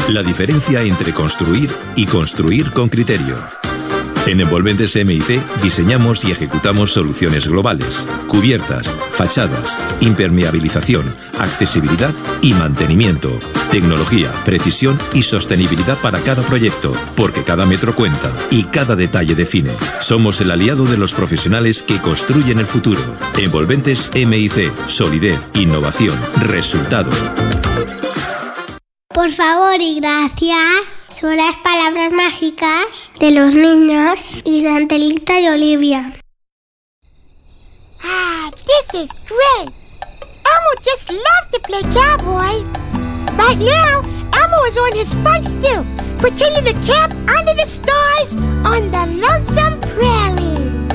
La diferencia entre construir y construir con criterio. En Envolventes M&C diseñamos y ejecutamos soluciones globales, cubiertas, fachadas, impermeabilización, accesibilidad y mantenimiento, tecnología, precisión y sostenibilidad para cada proyecto, porque cada metro cuenta y cada detalle define. Somos el aliado de los profesionales que construyen el futuro. Envolventes M&C, solidez, innovación, resultado. Por favor y gracias son las palabras mágicas de los niños y de Angelita y Olivia. This is great! Elmo just loves to play cowboy. Right now, Elmo is on his front stoop, pretending to camp under the stars on the Lonesome Prairie.